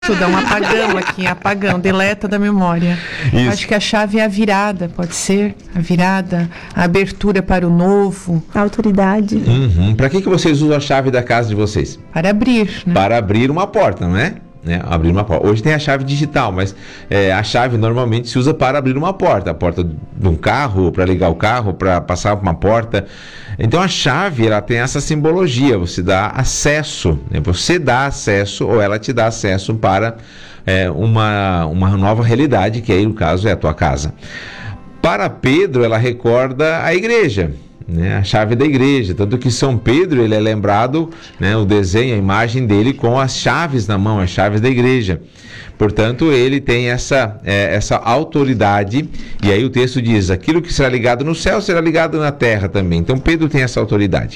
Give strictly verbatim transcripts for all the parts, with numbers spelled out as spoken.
Dá um apagão aqui, apagão, deleta da memória. Isso. Acho que a chave é a virada, pode ser? A virada, a abertura para o novo. A autoridade. Uhum. Para que, que vocês usam a chave da casa de vocês? Para abrir, né? Para abrir uma porta, não é? Né, abrir uma porta. Hoje tem a chave digital, mas é, a chave normalmente se usa para abrir uma porta, a porta de um carro, para ligar o carro, para passar por uma porta. Então a chave, ela tem essa simbologia, você dá acesso, né, você dá acesso ou ela te dá acesso para é, uma, uma nova realidade, que aí no caso é a tua casa. Para Pedro, ela recorda a igreja, né, a chave da igreja, tanto que São Pedro, ele é lembrado, né, o desenho, a imagem dele com as chaves na mão, as chaves da igreja. Portanto, ele tem essa, é, essa autoridade, e aí o texto diz, aquilo que será ligado no céu será ligado na terra também. Então Pedro tem essa autoridade.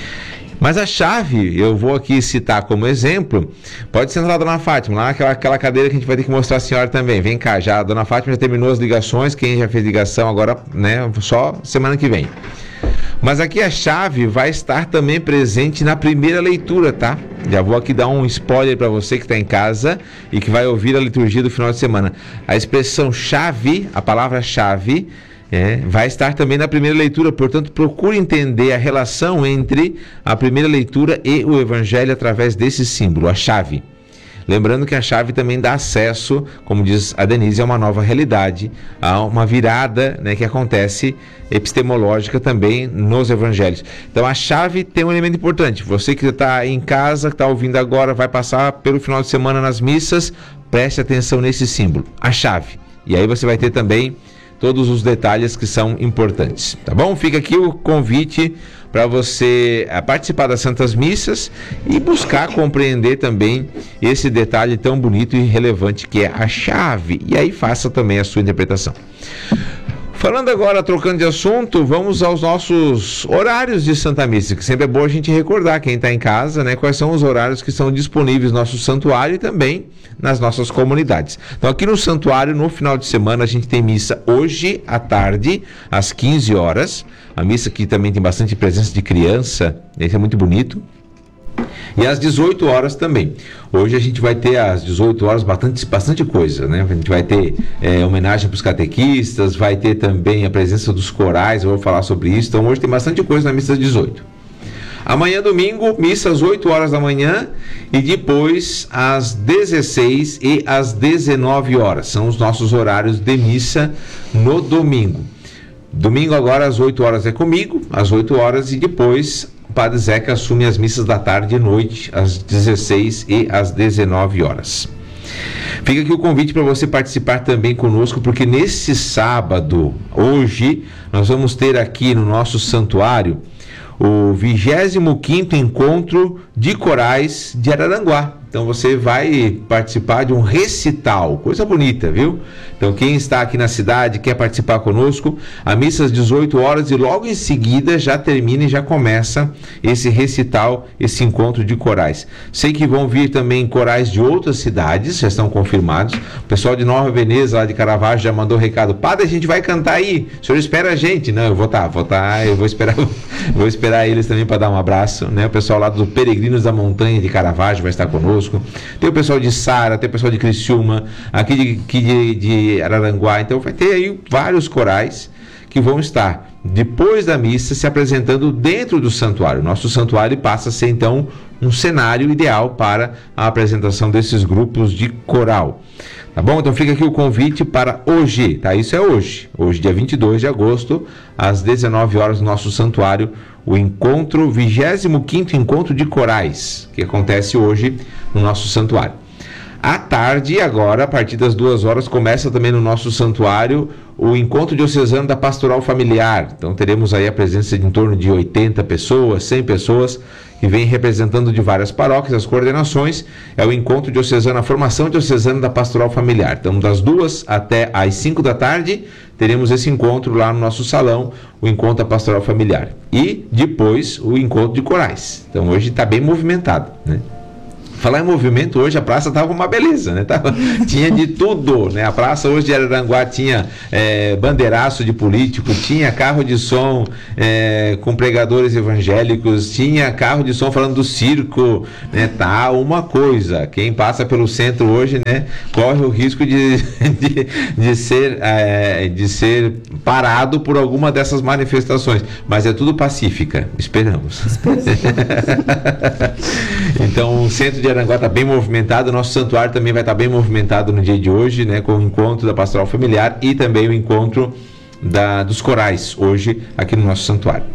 Mas a chave, eu vou aqui citar como exemplo, pode ser a Dona Fátima, lá naquela aquela cadeira que a gente vai ter que mostrar a senhora também. Vem cá, já a Dona Fátima já terminou as ligações, quem já fez ligação agora, né, só semana que vem. Mas aqui a chave vai estar também presente na primeira leitura, tá? Já vou aqui dar um spoiler para você que está em casa e que vai ouvir a liturgia do final de semana. A expressão chave, a palavra chave, é, vai estar também na primeira leitura, portanto procure entender a relação entre a primeira leitura e o evangelho através desse símbolo, a chave. Lembrando que a chave também dá acesso, como diz a Denise, a uma nova realidade, a uma virada, né, que acontece epistemológica também nos evangelhos. Então a chave tem um elemento importante. Você que está em casa, que está ouvindo agora, vai passar pelo final de semana nas missas, preste atenção nesse símbolo, a chave. E aí você vai ter também todos os detalhes que são importantes, tá bom? Fica aqui o convite para você participar das Santas Missas e buscar compreender também esse detalhe tão bonito e relevante que é a chave. E aí faça também a sua interpretação. Falando agora, trocando de assunto, vamos aos nossos horários de Santa Missa, que sempre é bom a gente recordar, quem está em casa, né, quais são os horários que são disponíveis no nosso santuário e também nas nossas comunidades. Então aqui no santuário, no final de semana, a gente tem missa hoje à tarde, às quinze horas, a missa que também tem bastante presença de criança, isso é muito bonito. E às dezoito horas também. Hoje a gente vai ter às dezoito horas bastante, bastante coisa, né? A gente vai ter é, homenagem para os catequistas, vai ter também a presença dos corais, eu vou falar sobre isso. Então hoje tem bastante coisa na missa às dezoito. Amanhã domingo, missa às oito horas da manhã e depois às dezesseis e às dezenove horas. São os nossos horários de missa no domingo. Domingo agora às oito horas é comigo, às oito horas, e depois o Padre Zeca assume as missas da tarde e noite, às dezesseis e às dezenove horas. Fica aqui o convite para você participar também conosco, porque nesse sábado, hoje, nós vamos ter aqui no nosso santuário o vigésimo quinto encontro de corais de Araranguá. Então você vai participar de um recital, coisa bonita, viu? Então quem está aqui na cidade, quer participar conosco, a missa às dezoito horas e logo em seguida já termina e já começa esse recital, esse encontro de corais. Sei que vão vir também corais de outras cidades, já estão confirmados. O pessoal de Nova Veneza, lá de Caravaggio, já mandou recado: padre, a gente vai cantar aí, o senhor espera a gente? Não, eu vou estar, vou estar, eu vou esperar, vou esperar eles também para dar um abraço, né? O pessoal lá dos Peregrinos da Montanha de Caravaggio vai estar conosco. Tem o pessoal de Sara, tem o pessoal de Criciúma, aqui de, aqui de, de Araranguá. Então vai ter aí vários corais que vão estar depois da missa se apresentando dentro do santuário. Nosso santuário passa a ser então um cenário ideal para a apresentação desses grupos de coral. Tá bom? Então fica aqui o convite para hoje, tá? Isso é hoje, hoje dia vinte e dois de agosto, às dezenove horas no nosso santuário, o encontro, vigésimo quinto encontro de corais, que acontece hoje no nosso santuário. À tarde, agora, a partir das duas horas, começa também no nosso santuário o encontro diocesano da Pastoral Familiar. Então teremos aí a presença de em torno de oitenta pessoas, cem pessoas, que vem representando de várias paróquias, as coordenações. É o encontro diocesano, a formação diocesana da Pastoral Familiar. Então das duas até às cinco da tarde, teremos esse encontro lá no nosso salão, o encontro da Pastoral Familiar. E depois o encontro de corais. Então hoje está bem movimentado, né? Falar em movimento, hoje a praça estava uma beleza, né? Tava, tinha de tudo, né? A praça hoje de Araranguá tinha é, bandeiraço de político, tinha carro de som é, com pregadores evangélicos, tinha carro de som falando do circo, né? Tá uma coisa. Quem passa pelo centro hoje, né? Corre o risco de, de, de, ser, é, de ser parado por alguma dessas manifestações. Mas é tudo pacífica. Esperamos. Então, o centro de Araranguá está bem movimentado, o nosso santuário também vai estar bem movimentado no dia de hoje, né, com o encontro da Pastoral Familiar e também o encontro da, dos corais, hoje aqui no nosso santuário.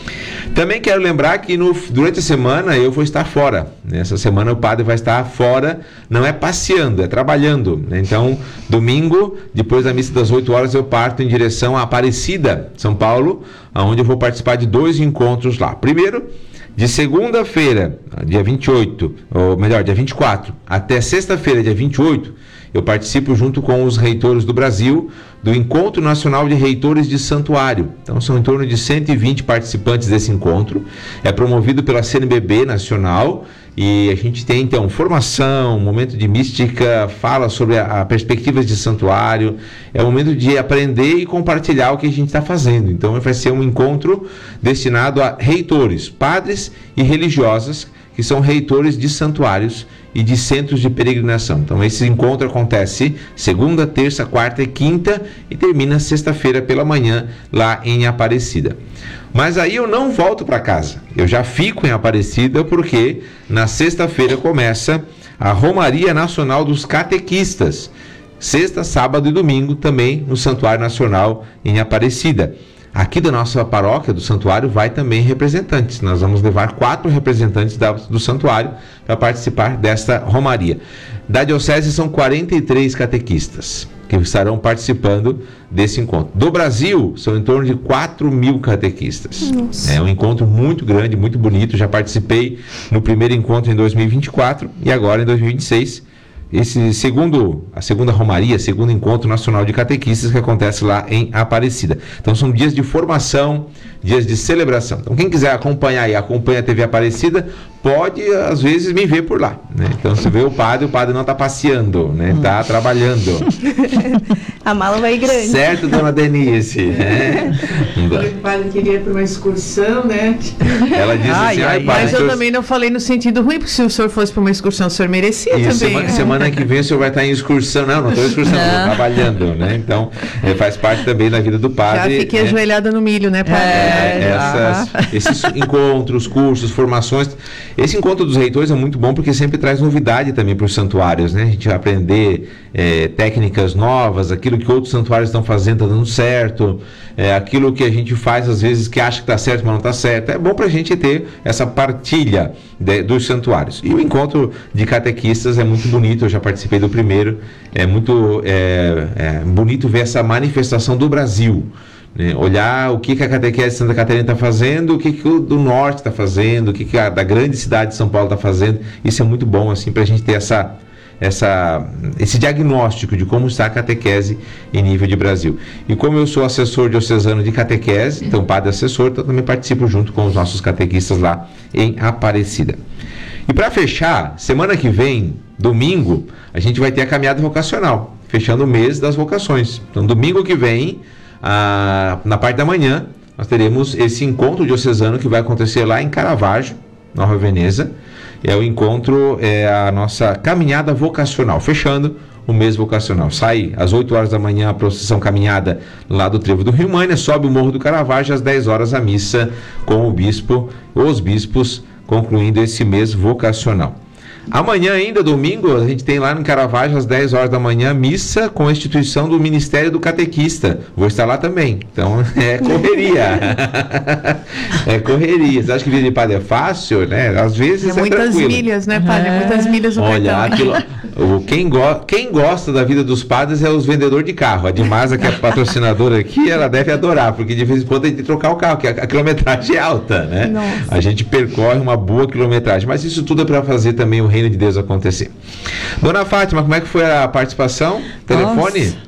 Também quero lembrar que no, durante a semana eu vou estar fora. Nessa semana o padre vai estar fora, não é passeando, é trabalhando. Então, domingo, depois da missa das oito horas, eu parto em direção a Aparecida, São Paulo, onde eu vou participar de dois encontros lá. Primeiro, de segunda-feira, dia vinte e oito, ou melhor, dia vinte e quatro, até sexta-feira, dia vinte e oito, eu participo junto com os reitores do Brasil do Encontro Nacional de Reitores de Santuário. Então são em torno de cento e vinte participantes desse encontro. É promovido pela C N B B Nacional e a gente tem então formação, um momento de mística, fala sobre a, a perspectivas de santuário. É um momento de aprender e compartilhar o que a gente está fazendo. Então vai ser um encontro destinado a reitores, padres e religiosas que são reitores de santuários e de centros de peregrinação. Então esse encontro acontece segunda, terça, quarta e quinta e termina sexta-feira pela manhã lá em Aparecida. Mas aí eu não volto para casa, eu já fico em Aparecida porque na sexta-feira começa a Romaria Nacional dos Catequistas, sexta, sábado e domingo também no Santuário Nacional em Aparecida. Aqui da nossa paróquia, do santuário, vai também representantes. Nós vamos levar quatro representantes da, do santuário para participar desta romaria. Da diocese são quarenta e três catequistas que estarão participando desse encontro. Do Brasil, são em torno de quatro mil catequistas. Nossa. É um encontro muito grande, muito bonito. Já participei no primeiro encontro em dois mil e vinte e quatro e agora em dois mil e vinte e seis. Esse segundo, a segunda romaria, segundo encontro nacional de catequistas que acontece lá em Aparecida. Então são dias de formação, dias de celebração. Então quem quiser acompanhar e acompanha a T V Aparecida, pode às vezes me ver por lá, né? Então você vê o padre, o padre não está passeando, né? Está trabalhando. A mala vai grande. Certo, dona Denise? Né? O padre queria ir para uma excursão, né? Ela disse ai, assim, ai, ai, padre, mas eu senhor... também não falei no sentido ruim, porque se o senhor fosse para uma excursão, o senhor merecia e também. Semana, semana que vem o senhor vai estar em excursão. Não, não estou em excursão, estou trabalhando, né? Então, é, faz parte também da vida do padre. Já fiquei né? ajoelhada no milho, né, padre? É, essas, esses encontros, cursos, formações. Esse encontro dos reitores é muito bom porque sempre traz novidade também para os santuários, né? A gente vai aprender é, técnicas novas, aquilo que outros santuários estão fazendo está dando certo, é, aquilo que a gente faz às vezes que acha que está certo, mas não está certo. É bom para a gente ter essa partilha de, dos santuários. E o encontro de catequistas é muito bonito, eu já participei do primeiro, é muito é, é bonito ver essa manifestação do Brasil. Né? Olhar o que, que a catequese de Santa Catarina está fazendo, o que, que o do norte está fazendo, o que, que a da grande cidade de São Paulo está fazendo. Isso é muito bom assim, para a gente ter essa, essa, esse diagnóstico de como está a catequese em nível de Brasil. E como eu sou assessor diocesano de catequese, então padre assessor, então também participo junto com os nossos catequistas lá em Aparecida. E para fechar, semana que vem, domingo, a gente vai ter a caminhada vocacional, fechando o mês das vocações. Então domingo que vem, Ah, na parte da manhã, nós teremos esse encontro diocesano que vai acontecer lá em Caravaggio, Nova Veneza. É o encontro, é a nossa caminhada vocacional, fechando o mês vocacional. Sai às oito horas da manhã a procissão caminhada lá do Trevo do Rio Mânia, sobe o Morro do Caravaggio, às dez horas a missa com o bispo, os bispos, concluindo esse mês vocacional. Amanhã ainda, domingo, a gente tem lá no Caravaggio, às dez horas da manhã, missa com a instituição do Ministério do Catequista. Vou estar lá também. Então, é correria. É correria. Você acha que vida de padre é fácil, né? Às vezes é, é muitas tranquilo. milhas, né, padre? É. Muitas milhas no Olha, cartão. aquilo, o, quem, go, quem gosta da vida dos padres é os vendedores de carro. A Dimasa, que é patrocinadora aqui, ela deve adorar, porque de vez em quando tem que trocar o carro, porque a, a quilometragem é alta, né? Nossa. A gente percorre uma boa quilometragem. Mas isso tudo é para fazer também o reino de Deus acontecer. Dona Fátima, como é que foi a participação? Telefone? Nossa.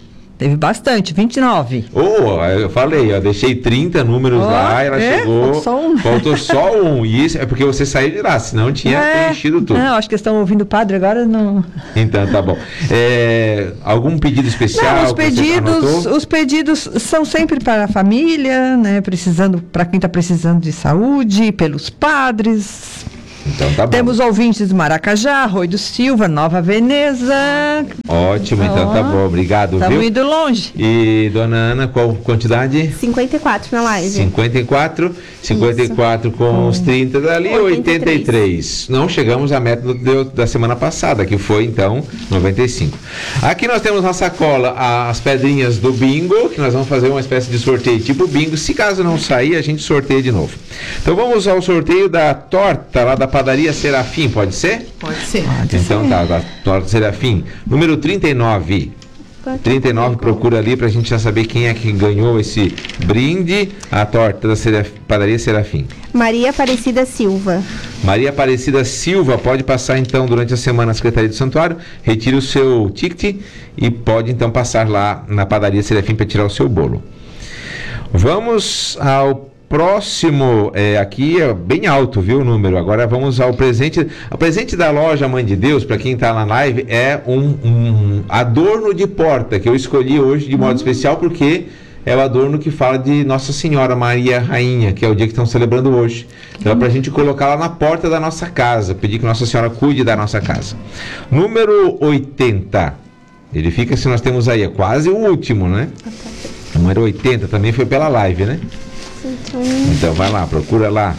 teve bastante, vinte e nove. Oh, eu falei, ó, deixei trinta números oh, lá, ela é? chegou. Faltou só um. Faltou só um. E isso é porque você saiu de lá, senão tinha é, preenchido tudo. Não, acho que estão ouvindo o padre agora, não. Então, tá bom. É, algum pedido especial? Não, os pedidos, os pedidos são sempre para a família, né? Precisando, para quem está precisando de saúde, pelos padres. Então tá bom. Temos ouvintes de Maracajá, Arroio do Silva, Nova Veneza. Ótimo, então oh, tá bom, obrigado. Estamos indo longe. E dona Ana, qual quantidade? cinquenta e quatro na live. cinquenta e quatro, cinquenta e quatro Isso. com hum. os trinta dali, oitenta e três. Não chegamos à meta do, da semana passada, que foi então noventa e cinco. Aqui nós temos na sacola as pedrinhas do bingo, que nós vamos fazer uma espécie de sorteio tipo bingo. Se caso não sair, a gente sorteia de novo. Então vamos ao sorteio da torta lá da Padaria Serafim, pode ser? Pode ser. Pode então ser. Tá, da torta Serafim, número trinta e nove. trinta e nove, procura ali pra gente já saber quem é que ganhou esse brinde, a torta da Seraf... Padaria Serafim. Maria Aparecida Silva. Maria Aparecida Silva, pode passar então durante a semana na Secretaria do Santuário, retire o seu ticket e pode então passar lá na Padaria Serafim para tirar o seu bolo. Vamos ao próximo, é, aqui é bem alto, viu, o número. Agora vamos ao presente. O presente da loja Mãe de Deus, para quem está na live, é um, um adorno de porta, que eu escolhi hoje de modo especial, porque é o adorno que fala de Nossa Senhora Maria Rainha, que é o dia que estão celebrando hoje. Então é para a gente colocar lá na porta da nossa casa, pedir que Nossa Senhora cuide da nossa casa. Número oitenta. Verifica se nós temos aí, é quase o último, né? Número oitenta, também foi pela live, né? Então vai lá, procura lá.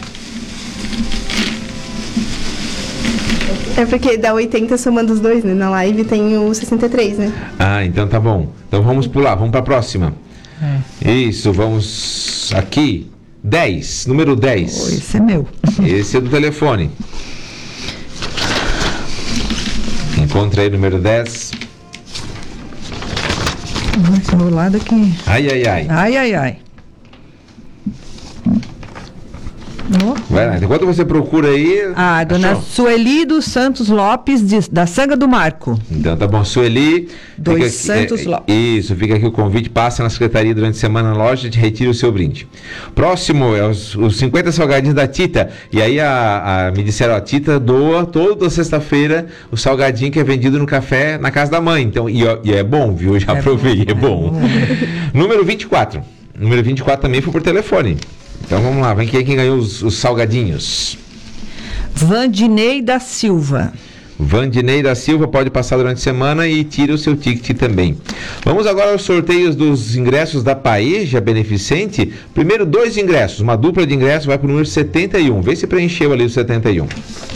É porque dá oitenta somando os dois, né? Na live tem o sessenta e três, né? Ah, então tá bom. Então vamos pular, vamos para a próxima. É. Isso, vamos aqui. dez, número dez. Oh, esse é meu. Esse é do telefone. Encontra aí o número dez. Nossa, enrolado aqui. Ai, ai, ai. Ai, ai, ai. Vai lá, enquanto você procura aí. Ah, dona achou? Sueli dos Santos Lopes, de, da Sanga do Marco. Então tá bom, Sueli. Dos aqui, Santos é, Lopes. Isso, fica aqui o convite, passa na secretaria durante a semana na loja e retira o seu brinde. Próximo é os, os cinquenta salgadinhos da Tita. E aí a, a, me disseram, a Tita doa toda sexta-feira o salgadinho que é vendido no café na casa da mãe. Então, e, e é bom, viu? Eu já é provei, bom, é bom. bom. Número vinte e quatro. Número vinte e quatro também foi por telefone. Então vamos lá, vem quem, quem ganhou os, os salgadinhos. Vandinei da Silva. Vandinei da Silva, pode passar durante a semana e tira o seu ticket também. Vamos agora aos sorteios dos ingressos da Paeja Beneficente. Primeiro, dois ingressos, uma dupla de ingressos vai para o número setenta e um. Vê se preencheu ali o setenta e um.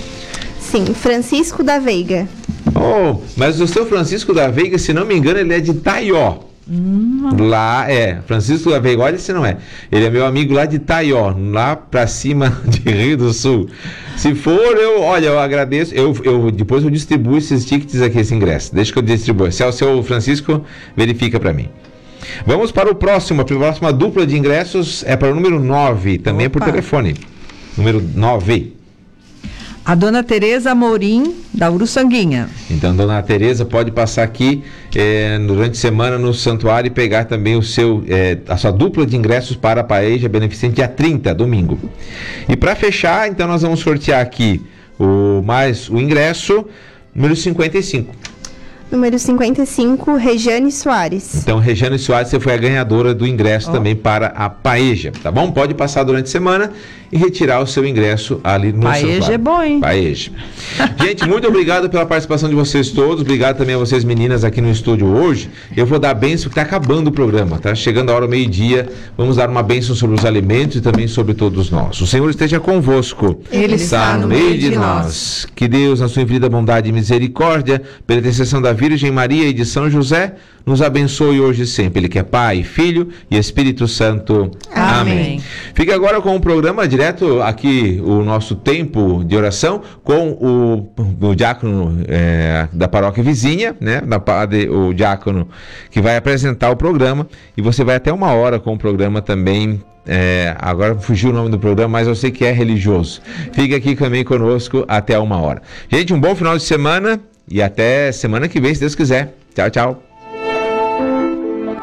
Sim, Francisco da Veiga. Oh, mas o seu Francisco da Veiga, se não me engano, ele é de Taió. Hum. Lá é, Francisco da Veiga, olha se não é. Ele é meu amigo lá de Taió, lá pra cima de Rio do Sul. Se for, eu, olha, eu agradeço. Eu, eu, depois eu distribuo esses tickets aqui, esse ingresso. Deixa que eu distribuo. Se é o seu Francisco, verifica pra mim. Vamos para o próximo. A próxima dupla de ingressos é para o número nove, também. Opa. Por telefone. Número nove. A dona Tereza Amorim, da Uruçanguinha. Então, dona Tereza pode passar aqui é, durante a semana no santuário e pegar também o seu, é, a sua dupla de ingressos para a Paeja Beneficente dia trinta, domingo. E para fechar, então nós vamos sortear aqui o, mais o ingresso número cinquenta e cinco. Número cinquenta e cinco, Regiane Soares. Então, Regiane Soares, você foi a ganhadora do ingresso oh. também para a Paeja, tá bom? Pode passar durante a semana e retirar o seu ingresso ali no Paeja santuário. É bom, hein? Paeja. Gente, muito obrigado pela participação de vocês todos. Obrigado também a vocês, meninas, aqui no estúdio hoje. Eu vou dar a bênção, que está acabando o programa, tá? Chegando a hora, meio-dia, vamos dar uma bênção sobre os alimentos e também sobre todos nós. O Senhor esteja convosco. Ele está no meio de nós. nós. Que Deus, na sua infinita bondade e misericórdia, pela intercessão da Virgem Maria e de São José, nos abençoe hoje e sempre. Ele que é Pai, Filho e Espírito Santo. Amém. Amém. Fica agora com o programa direto aqui, o nosso tempo de oração, com o, o diácono é, da paróquia vizinha, né? Da, o diácono que vai apresentar o programa, e você vai até uma hora com o programa também. É, agora fugiu o nome do programa, mas eu sei que é religioso. Fica aqui também conosco até uma hora. Gente, um bom final de semana e até semana que vem, se Deus quiser. Tchau, tchau.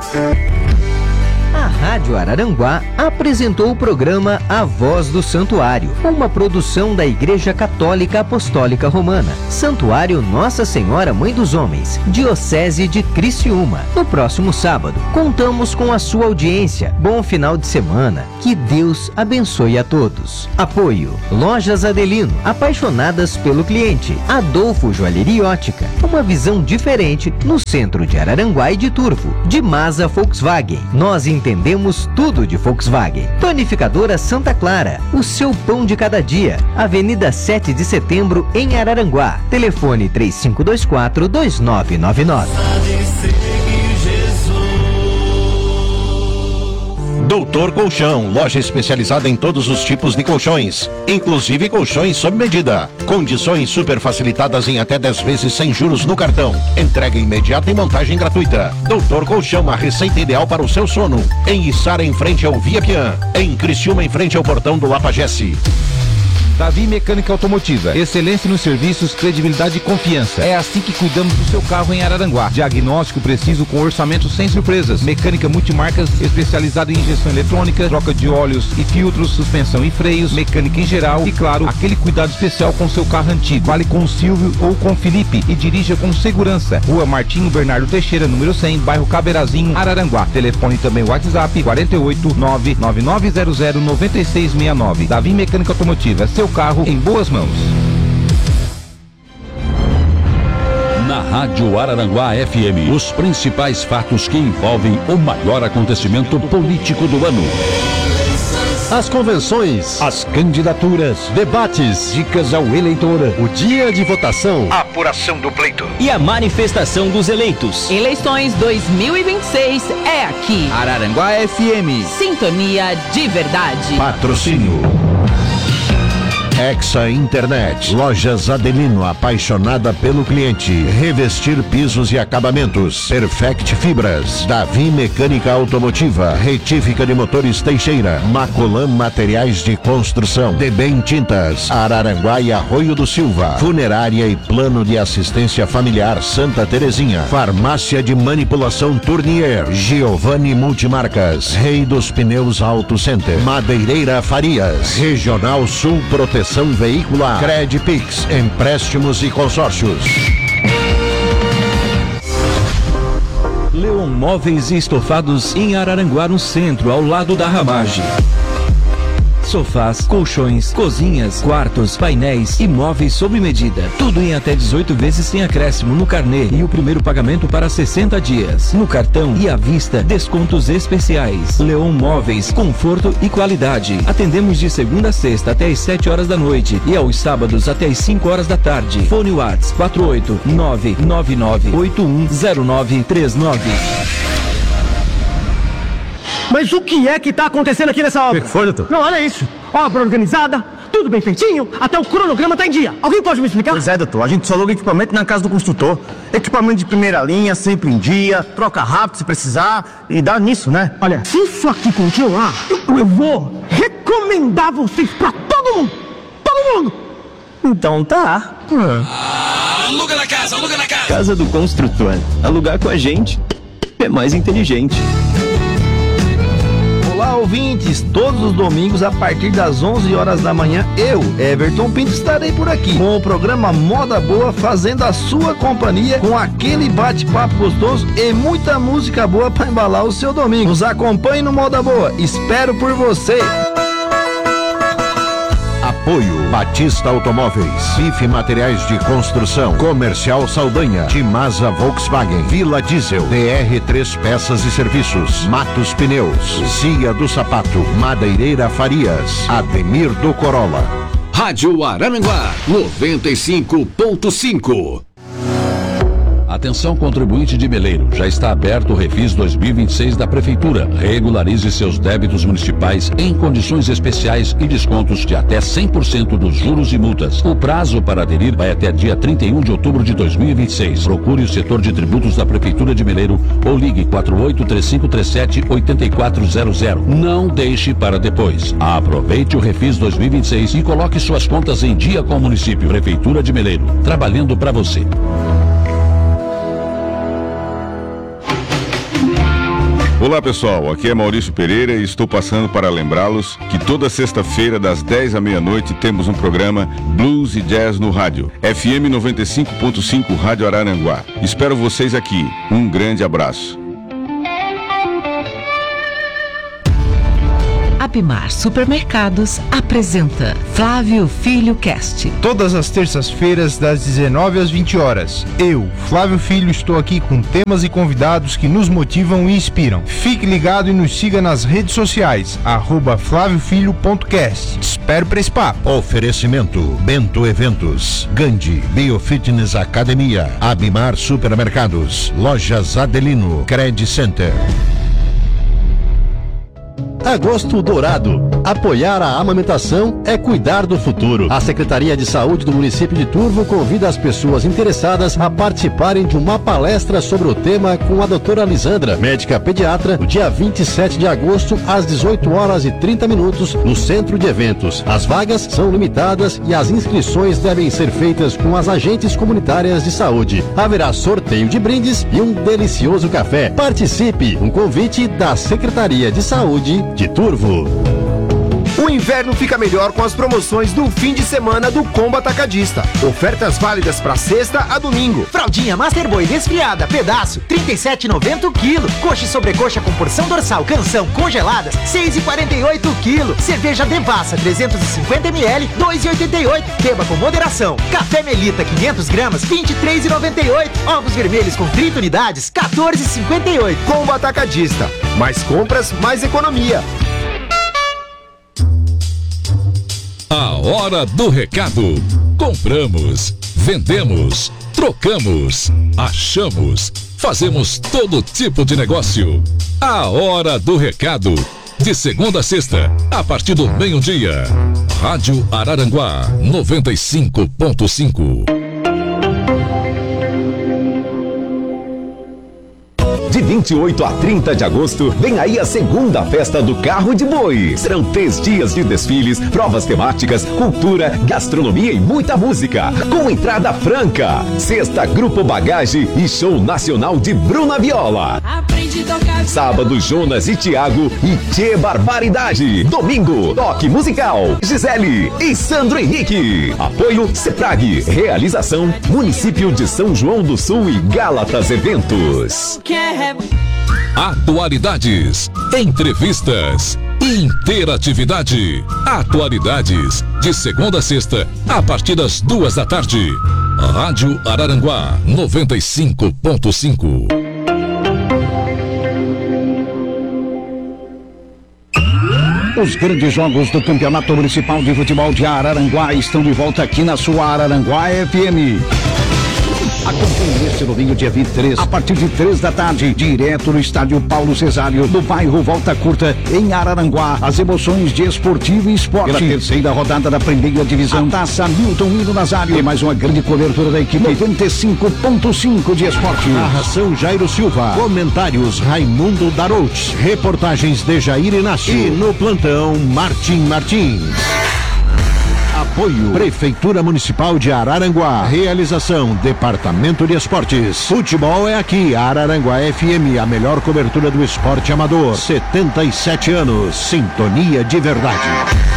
A Rádio Araranguá apresentou o programa A Voz do Santuário, uma produção da Igreja Católica Apostólica Romana, Santuário Nossa Senhora Mãe dos Homens, Diocese de Criciúma. No próximo sábado, contamos com a sua audiência. Bom final de semana, que Deus abençoe a todos. Apoio: Lojas Adelino, apaixonadas pelo cliente. Adolfo Joalheria e Ótica, uma visão diferente no centro de Araranguá e de Turvo. De Masa Volkswagen, nós entendemos tudo de Volkswagen. Tonificadora Santa Clara, o seu pão de cada dia. Avenida sete de setembro, em Araranguá. Telefone três cinco dois quatro, dois nove nove nove. Doutor Colchão, loja especializada em todos os tipos de colchões, inclusive colchões sob medida. Condições super facilitadas em até dez vezes sem juros no cartão. Entrega imediata e montagem gratuita. Doutor Colchão, a receita ideal para o seu sono. Em Içara, em frente ao Via Pian. Em Criciúma, em frente ao portão do Lapagesse. Davi Mecânica Automotiva, excelência nos serviços, credibilidade e confiança. É assim que cuidamos do seu carro em Araranguá. Diagnóstico preciso com orçamento sem surpresas. Mecânica multimarcas especializada em injeção eletrônica, troca de óleos e filtros, suspensão e freios, mecânica em geral e, claro, aquele cuidado especial com seu carro antigo. Fale com o Silvio ou com o Felipe e dirija com segurança. Rua Martinho Bernardo Teixeira, número cem, bairro Caberazinho, Araranguá. Telefone também WhatsApp quarenta e oito, nove nove nove zero zero, nove seis seis nove. Davi Mecânica Automotiva, seu carro em boas mãos. Na Rádio Araranguá F M, os principais fatos que envolvem o maior acontecimento político do ano. As convenções, as candidaturas, debates, dicas ao eleitor, o dia de votação, a apuração do pleito e a manifestação dos eleitos. Eleições dois mil e vinte e seis é aqui. Araranguá F M. Sintonia de verdade. Patrocínio Exa Internet, Lojas Adelino, apaixonada pelo cliente. Revestir pisos e acabamentos. Perfect Fibras, Davi Mecânica Automotiva, Retífica de Motores Teixeira, Macolan Materiais de Construção, Debem Tintas, Araranguá e Arroio do Silva, Funerária e Plano de Assistência Familiar Santa Terezinha, Farmácia de Manipulação Tournier, Giovanni Multimarcas, Rei dos Pneus Auto Center, Madeireira Farias, Regional Sul Proteção Veicular, Credpix, empréstimos e consórcios. Leon Móveis e Estofados em Araranguá, no centro, ao lado da Ramage. Sofás, colchões, cozinhas, quartos, painéis e móveis sob medida. Tudo em até dezoito vezes sem acréscimo no carnê e o primeiro pagamento para sessenta dias. No cartão e à vista, descontos especiais. Leon Móveis, conforto e qualidade. Atendemos de segunda a sexta até às sete horas da noite e aos sábados até às cinco horas da tarde. Fone WhatsApp quatro oito nove nove nove oito um zero nove três nove. Mas o que é que tá acontecendo aqui nessa obra? O que foi, doutor? Não, olha isso. Obra organizada, tudo bem feitinho, até o cronograma tá em dia. Alguém pode me explicar? Pois é, doutor. A gente só aluga equipamento na casa do construtor. Equipamento de primeira linha, sempre em dia, troca rápido se precisar e dá nisso, né? Olha, se isso aqui continuar, eu, eu vou recomendar vocês pra todo mundo. Todo mundo. Então tá. Ah, aluga na casa, aluga na casa. Casa do Construtor. Alugar com a gente é mais inteligente. Olá, ouvintes! Todos os domingos, a partir das onze horas da manhã, eu, Everton Pinto, estarei por aqui com o programa Moda Boa, fazendo a sua companhia com aquele bate-papo gostoso e muita música boa para embalar o seu domingo. Nos acompanhe no Moda Boa. Espero por você! Apoio Batista Automóveis, B I F Materiais de Construção, Comercial Saldanha, Timasa Volkswagen, Vila Diesel, D R três Peças e Serviços, Matos Pneus, Cia do Sapato, Madeireira Farias, Ademir do Corolla. Rádio Araranguá noventa e cinco ponto cinco. Atenção, contribuinte de Meleiro, já está aberto o Refis dois mil e vinte e seis da Prefeitura. Regularize seus débitos municipais em condições especiais e descontos de até cem por cento dos juros e multas. O prazo para aderir vai até dia trinta e um de outubro de dois mil e vinte e seis. Procure o setor de tributos da Prefeitura de Meleiro ou ligue quatro oito três cinco três sete oito quatro zero zero. Não deixe para depois. Aproveite o Refis dois mil e vinte e seis e coloque suas contas em dia com o município. Prefeitura de Meleiro, trabalhando para você. Olá pessoal, aqui é Maurício Pereira e estou passando para lembrá-los que toda sexta-feira das dez à meia-noite temos um programa Blues e Jazz no rádio, F M noventa e cinco ponto cinco Rádio Araranguá. Espero vocês aqui. Um grande abraço. Abimar Supermercados apresenta Flávio Filho Cast. Todas as terças-feiras, das dezenove às vinte horas. Eu, Flávio Filho, estou aqui com temas e convidados que nos motivam e inspiram. Fique ligado e nos siga nas redes sociais, arroba flávio filho ponto cast. Te espero para esse papo. Oferecimento Bento Eventos, Gandhi Biofitness Academia, Abimar Supermercados, Lojas Adelino, Credit Center. Agosto Dourado. Apoiar a amamentação é cuidar do futuro. A Secretaria de Saúde do município de Turvo convida as pessoas interessadas a participarem de uma palestra sobre o tema com a doutora Lisandra, médica pediatra, no dia vinte e sete de agosto, às dezoito horas e trinta minutos, no Centro de Eventos. As vagas são limitadas e as inscrições devem ser feitas com as agentes comunitárias de saúde. Haverá sorteio de brindes e um delicioso café. Participe! Um convite da Secretaria de Saúde de Turvo. O inverno fica melhor com as promoções do fim de semana do Combo Atacadista. Ofertas válidas para sexta a domingo. Fraldinha Master Boy desfiada, pedaço, trinta e sete reais e noventa centavos o quilo. Coxa e sobrecoxa com porção dorsal, canção, congeladas, seis reais e quarenta e oito centavos o quilo. Cerveja Devassa, trezentos e cinquenta mililitros, dois reais e oitenta e oito centavos. Beba com moderação. Café Melita, quinhentas gramas, vinte e três reais e noventa e oito centavos. Ovos vermelhos com trinta unidades, quatorze reais e cinquenta e oito centavos. Combo Atacadista. Mais compras, mais economia. A hora do recado. Compramos, vendemos, trocamos, achamos, fazemos todo tipo de negócio. A hora do recado. De segunda a sexta, a partir do meio-dia. Rádio Araranguá noventa e cinco ponto cinco. De vinte e oito a trinta de agosto, vem aí a segunda festa do Carro de Boi. Serão três dias de desfiles, provas temáticas, cultura, gastronomia e muita música, com entrada franca. Sexta, Grupo Bagagem e show nacional de Bruna Viola. Sábado, Jonas e Thiago e Tchê Barbaridade. Domingo, toque musical, Gisele e Sandro Henrique. Apoio Ceprag. Realização Município de São João do Sul e Gálatas Eventos. Atualidades, entrevistas, interatividade. Atualidades, de segunda a sexta, a partir das duas da tarde. Rádio Araranguá noventa e cinco ponto cinco. Os grandes jogos do Campeonato Municipal de Futebol de Araranguá estão de volta aqui na sua Araranguá F M. Acompanhe este domingo, dia vinte e três, a partir de três da tarde, direto no estádio Paulo Cesário, no bairro Volta Curta, em Araranguá, as emoções de esportivo e esporte. Pela terceira rodada da primeira divisão, a Taça Milton Hino Nazário e mais uma grande cobertura da equipe noventa e cinco ponto cinco de esporte. Narração Jairo Silva, comentários Raimundo Darouts, reportagens de Jair Inácio e no plantão Martim Martins. Apoio Prefeitura Municipal de Araranguá. Realização Departamento de Esportes. Futebol é aqui. Araranguá F M, a melhor cobertura do esporte amador. setenta e sete anos. Sintonia de verdade.